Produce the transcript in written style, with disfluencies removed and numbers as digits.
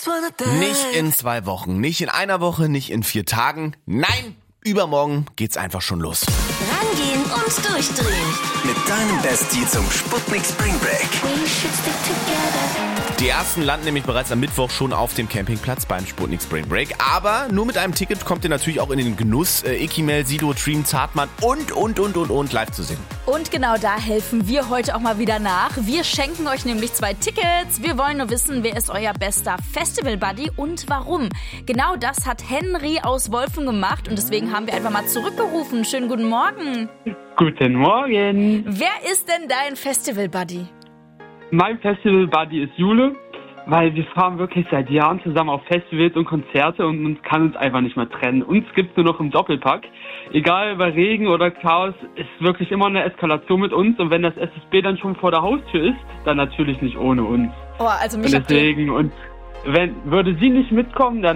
Nicht in 2 Wochen, nicht in einer Woche, nicht in 4 Tagen. Nein, übermorgen geht's einfach schon los. Rangehen und durchdrehen. Mit deinem Bestie zum Sputnik Spring Break. Die ersten landen nämlich bereits am Mittwoch schon auf dem Campingplatz beim Sputnik Spring Break. Aber nur mit einem Ticket kommt ihr natürlich auch in den Genuss, Ikimel, Sido, Dream, Zartmann und live zu sehen. Und genau da helfen wir heute auch mal wieder nach. Wir schenken euch nämlich 2 Tickets. Wir wollen nur wissen, wer ist euer bester Festival-Buddy und warum. Genau das hat Henry aus Wolfen gemacht und deswegen haben wir einfach mal zurückgerufen. Schönen guten Morgen. Guten Morgen. Wer ist denn dein Festival-Buddy? Mein Festival-Buddy ist Jule, weil wir fahren wirklich seit Jahren zusammen auf Festivals und Konzerte und man kann uns einfach nicht mehr trennen. Uns gibt's nur noch im Doppelpack. Egal bei Regen oder Chaos, ist wirklich immer eine Eskalation mit uns und wenn das SSB dann schon vor der Haustür ist, dann natürlich nicht ohne uns. Oh, also mich und deswegen, und würde sie nicht mitkommen, dann